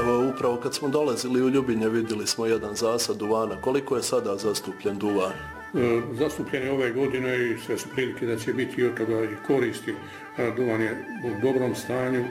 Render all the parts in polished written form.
Evo, upravo kad smo dolazili u Ljubinje vidjeli smo jedan zasad duvana. Koliko je sada zastupljen duvan? Zastupljen je ove godine i sve su prilike da će biti od toga i koristi. Duvan je u dobrom stanju.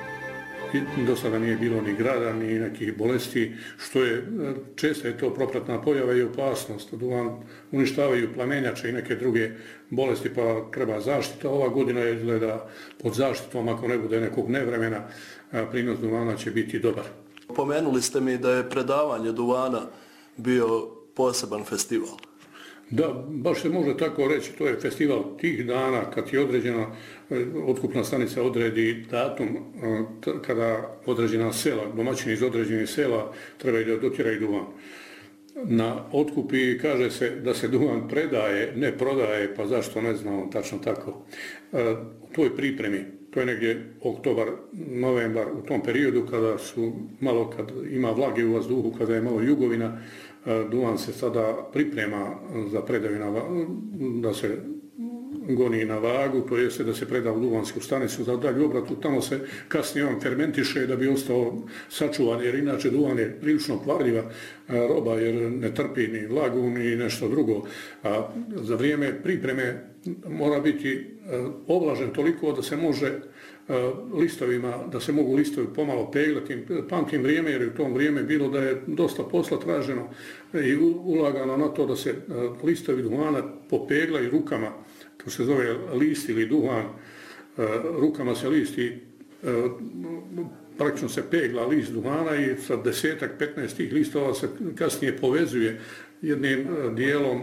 Do sada nije bilo ni grada, ni nekih bolesti, što je, često je to propratna pojava i opasnost. Duvan uništavaju plamenjače i neke druge bolesti, pa treba zaštita. Ova godina je izgleda pod zaštitom, ako ne bude nekog nevremena, prinos duvana će biti dobar. Pomenuli ste mi da je predavanje duvana bio poseban festival. Da, baš se može tako reći, to je festival tih dana kad je određena otkupna stanica odredi datum kada određena sela, domaćini iz određenih sela trebaju da dotjeraju duvan. Na otkupi kaže se da se duvan predaje, ne prodaje, pa zašto ne znamo tačno tako. U toj pripremi, to je negdje oktobar, novembar, u tom periodu kada su malo, kad ima vlage u vazduhu, kada je malo jugovina, duvan se sada priprema za predaju da se goni na vagu, to jeste da se preda u duvansku stanicu za dalju obratu. Tamo se kasnije on fermentiše da bi ostao sačuvan, jer inače duvan je prilično kvarljiva roba, jer ne trpi ni vlagu ni nešto drugo. A za vrijeme pripreme mora biti oblažen toliko da se može listovima, da se mogu listovi pomalo peglati. Pamtim vrijeme, jer u tom vrijeme bilo da je dosta posla traženo i ulagano na to da se listovi duvana popeglaju rukama. To se zove list ili duvan, rukama se listi, praktično se pegla list duvana i sa 10-15 tih listova se kasnije povezuje jednim dijelom,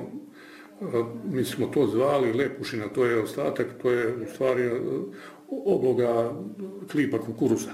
mi smo to zvali lepušina, to je ostatak, to je u stvari obloga klipa kukuruza.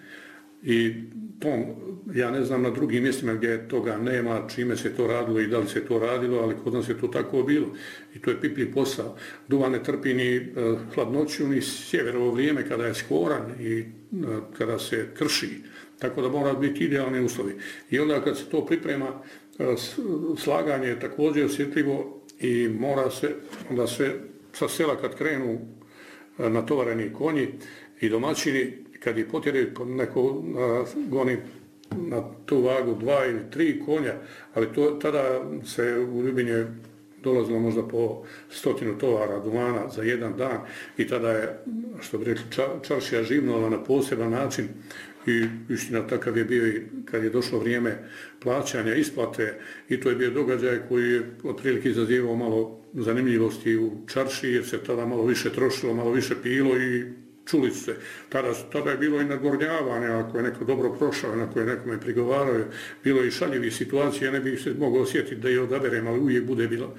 I tom, ja ne znam na drugim mjestima gdje toga nema, čime se to radilo i da li se to radilo, ali kod nas je to tako bilo. I to je pipljiv posao. Duvan ne trpi ni hladnoću, ni sjeverovo vrijeme kada je skoran i kada se krši. Tako da mora biti idealni uslovi. I onda kad se to priprema, slaganje je također osjetljivo i mora se, onda se sa sela kad krenu natovareni konji i domaćini, kad ih potjeraju, neko goni na tu vagu 2 ili 3 konja, ali tada se u Ljubinje dolazilo možda po 100 tovara duvana za jedan dan i tada je, što bi rekli, čaršija živnula na poseban način i istina takav je bio i kad je došlo vrijeme plaćanja, isplate i to je bio događaj koji je otprilike izazivao malo zanimljivosti u čaršiji jer se tada malo više trošilo, malo više pilo i čuli su se. Tada je bilo i nadgornjavanje, ako je neko dobro prošao, ako je nekome prigovarao, bilo i šaljivih situacija, ne bih se mogao osjetiti da je odaberem, ali uvijek bude bilo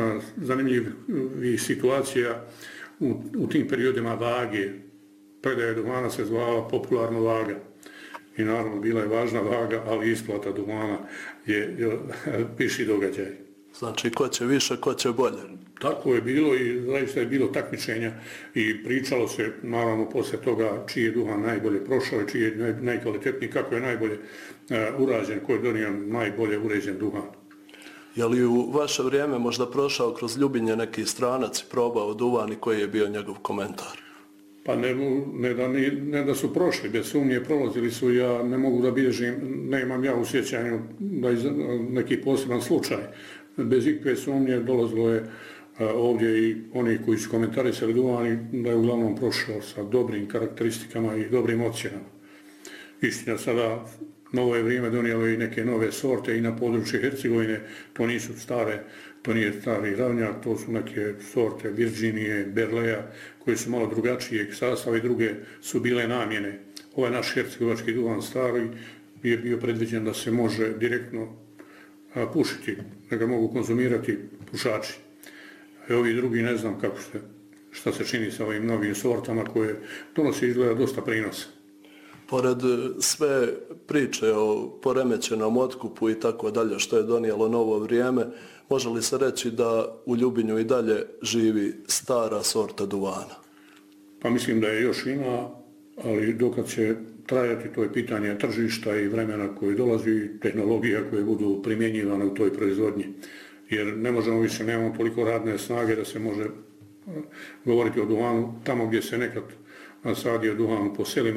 zanimljivih situacija u tim periodima vage. Predaja duvana se zvala popularno vaga. I naravno bila je važna vaga, ali isplata duvana je piši događaj. Znači, ko će više, ko će bolje. Tako je bilo i zaista je bilo takmičenja i pričalo se, naravno, poslije toga čiji je duhan najbolje prošao i čiji je najkvalitetniji, kako je najbolje urađen, ko je donio najbolje uređen duhan. Je li u vaše vrijeme možda prošao kroz Ljubinje neki stranac i probao duvan i koji je bio njegov komentar? Pa ne da su prošli, bez sumnje prolazili su, ja ne mogu da bilježim, nemam ja u sjećanju da je neki poseban slučaj. Bez ikve sumnje dolazilo je ovdje i oni koji su komentarisali duvan i da je uglavnom prošao sa dobrim karakteristikama i dobrim ocjenama. Istina, sada novo je vrijeme donijelo i neke nove sorte i na području Hercegovine, to nisu stare, to nije stari ravnjak, to su neke sorte Virginije, Berleja, koje su malo drugačijeg sastava i druge su bile namjene. Ovaj naš hercegovački duvan stari je bio predviđen da se može direktno pušiti, da ga mogu konzumirati pušači. A ovi drugi ne znam kako šta se čini sa ovim novim sortama koje donosi izgleda dosta prinosa. Pored sve priče o poremećenom otkupu i tako dalje što je donijelo novo vrijeme, može li se reći da u Ljubinju i dalje živi stara sorta duvana? Pa mislim da je još ima, ali dokad će trajati to je pitanje tržišta i vremena koje dolazi i tehnologija koje budu primjenjivane u toj proizvodnji. Jer ne možemo više, nemamo toliko radne snage da se može govoriti o duvanu tamo gdje se nekad sadio duvan po selima.